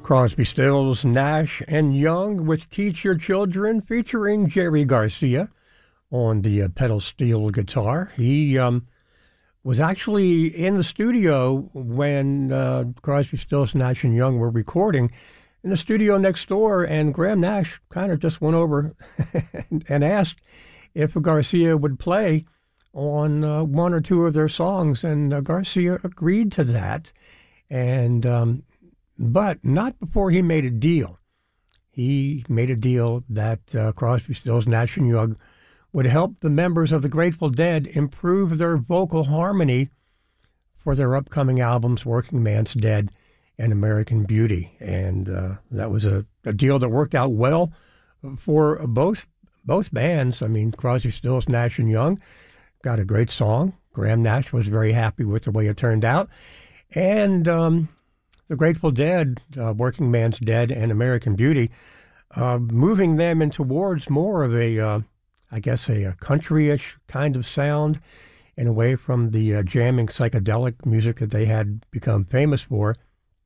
Crosby, Stills, Nash and Young with Teach Your Children, featuring Jerry Garcia on the pedal steel guitar. He was actually in the studio when Crosby, Stills, Nash and Young were recording in the studio next door, and Graham Nash kind of just went over and asked if Garcia would play on one or two of their songs, and Garcia agreed to that. And but not before he made a deal. He made a deal that Crosby, Stills, Nash and Young would help the members of the Grateful Dead improve their vocal harmony for their upcoming albums, Working Man's Dead and American Beauty. And that was a deal that worked out well for both bands. I mean, Crosby, Stills, Nash and Young got a great song. Graham Nash was very happy with the way it turned out. And the Grateful Dead, Working Man's Dead and American Beauty, moving them in towards more of a country-ish kind of sound, and away from the jamming psychedelic music that they had become famous for.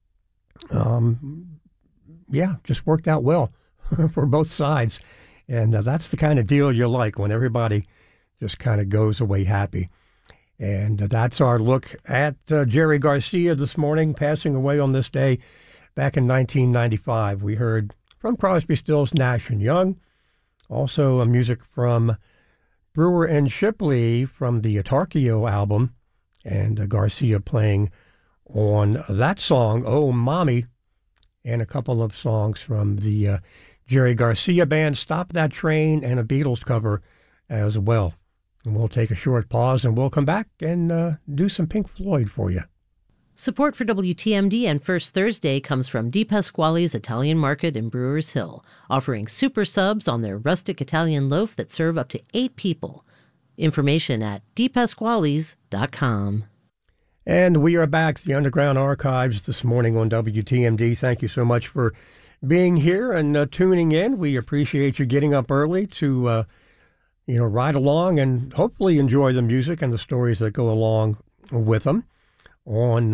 Just worked out well for both sides. And that's the kind of deal you like, when everybody just kind of goes away happy. And that's our look at Jerry Garcia this morning, passing away on this day back in 1995. We heard from Crosby, Stills, Nash and Young. Also music from Brewer and Shipley from the Atarkio album, and Garcia playing on that song, Oh Mommy, and a couple of songs from the Jerry Garcia Band, Stop That Train, and a Beatles cover as well. And we'll take a short pause, and we'll come back and do some Pink Floyd for you. Support for WTMD and First Thursday comes from Di Pasquale's Italian Market in Brewers Hill, offering super subs on their rustic Italian loaf that serve up to 8 people. Information at dipasquales.com. And we are back, the Underground Archives, this morning on WTMD. Thank you so much for being here and tuning in. We appreciate you getting up early to ride along and hopefully enjoy the music and the stories that go along with them. In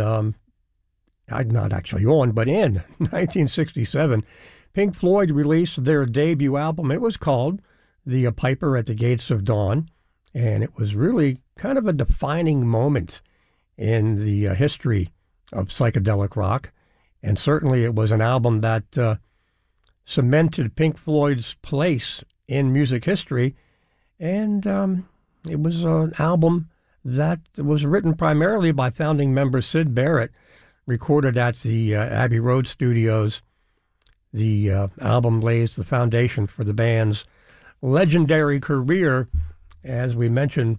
1967, Pink Floyd released their debut album. It was called The Piper at the Gates of Dawn, and it was really kind of a defining moment in the history of psychedelic rock. And certainly it was an album that cemented Pink Floyd's place in music history. And it was an album that was written primarily by founding member Syd Barrett, recorded at the Abbey Road Studios. The album lays the foundation for the band's legendary career. As we mentioned,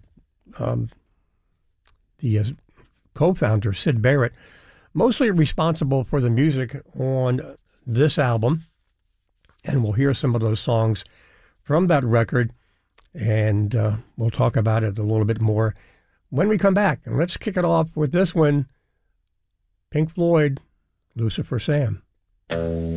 the co-founder, Syd Barrett, mostly responsible for the music on this album. And we'll hear some of those songs from that record. And we'll talk about it a little bit more when we come back. And let's kick it off with this one, Pink Floyd, Lucifer Sam.